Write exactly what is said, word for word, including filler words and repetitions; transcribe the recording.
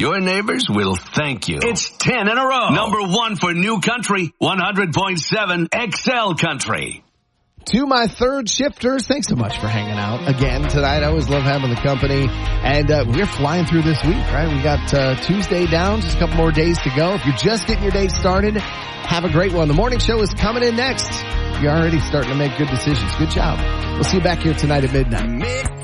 your neighbors will thank you. It's ten in a row. Number one for New Country, one hundred point seven X L Country. To my third shifters, thanks so much for hanging out again tonight. I always love having the company. And uh, we're flying through this week, right? We got uh, Tuesday down, just a couple more days to go. If you're just getting your day started, have a great one. The morning show is coming in next. You're already starting to make good decisions. Good job. We'll see you back here tonight at midnight.